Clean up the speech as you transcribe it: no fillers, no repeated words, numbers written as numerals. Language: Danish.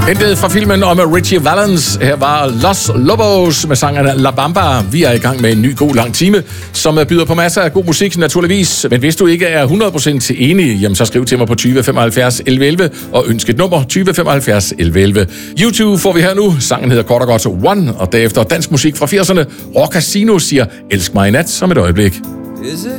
Hentet fra filmen om Richie Valens. Her var Los Lobos med sangerne La Bamba. Vi er i gang med en ny god lang time, som byder på masser af god musik naturligvis. Men hvis du ikke er 100% enig, jamen så skriv til mig på 20 75 11 11 og ønsk et nummer 20 75 11 11. YouTube får vi her nu. Sangen hedder kort og godt One, og derefter dansk musik fra 80'erne. Rock Casino siger Elsk mig i nat om et øjeblik. Is it